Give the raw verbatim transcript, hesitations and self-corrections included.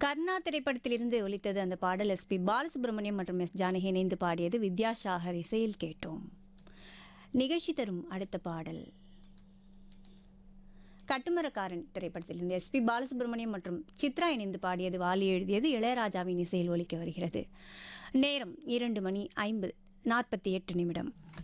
கர்ணா திரைப்படத்திலிருந்து ஒலித்தது அந்த பாடல். எஸ்பி பாலசுப்ரமணியம் மற்றும் எஸ் ஜானகி இணைந்து பாடியது. வித்யாசாகர் இசையில் கேட்டோம். நிகழ்ச்சி தரும் அடுத்த பாடல் கட்டுமரக்காரன் திரைப்படத்திலிருந்து எஸ்பி பாலசுப்ரமணியம் மற்றும் சித்ரா இணைந்து பாடியது. வாலி எழுதியது. இளையராஜாவின் இசையில் ஒலிக்க வருகிறது. நேரம் இரண்டு மணி ஐம்பது நாற்பத்தி எட்டு நிமிடம்.